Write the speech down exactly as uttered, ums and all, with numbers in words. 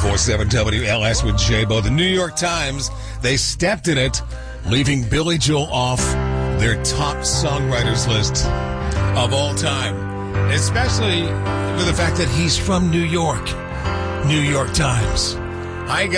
ninety-four point seven W L S with J-Bo. The New York Times, they stepped in it, leaving Billy Joel off their top songwriters list of all time, especially with the fact that he's from New York. New York Times. I